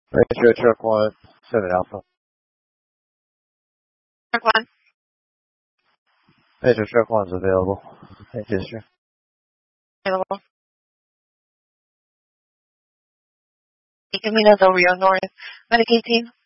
Ratio truck 1, 7 Alpha. Truck 1. Ratio truck 1's available. Thank you, sir. Available. Camino del Rio North. Medicaid team.